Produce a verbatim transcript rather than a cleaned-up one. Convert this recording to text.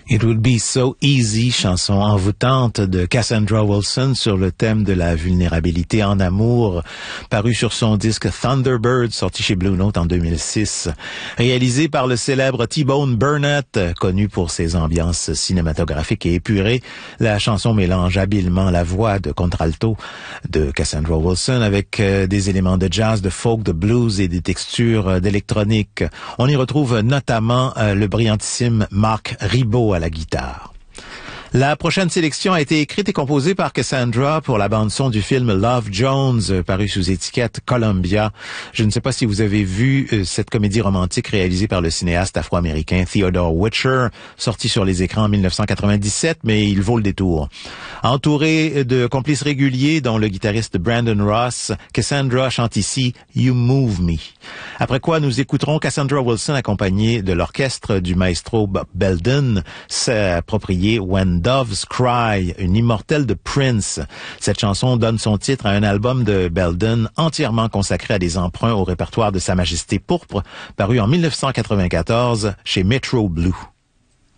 It Would Be So Easy, chanson envoûtante de Cassandra Wilson sur le thème de la vulnérabilité en amour, paru sur son disque Thunderbird, sorti chez Blue Note en deux mille six. Réalisé par le célèbre T-Bone Burnett, connu pour ses ambiances cinématographiques et épurées, la chanson mélange habilement la voix de contralto de Cassandra Wilson avec euh, des éléments de jazz, de folk, de blues et des textures euh, d'électronique. On y retrouve notamment euh, le brillantissime Marc Ribot à la guitare. La prochaine sélection a été écrite et composée par Cassandra pour la bande-son du film Love Jones, paru sous étiquette Columbia. Je ne sais pas si vous avez vu euh, cette comédie romantique réalisée par le cinéaste afro-américain Theodore Witcher, sortie sur les écrans en mille neuf cent quatre-vingt-dix-sept, mais il vaut le détour. Entourée de complices réguliers, dont le guitariste Brandon Ross, Cassandra chante ici « You Move Me ». Après quoi, nous écouterons Cassandra Wilson accompagnée de l'orchestre du maestro Bob Belden, s'approprier « When Doves Cry », une immortelle de Prince. Cette chanson donne son titre à un album de Belden entièrement consacré à des emprunts au répertoire de Sa Majesté pourpre, paru en mille neuf cent quatre-vingt-quatorze chez Metro Blue.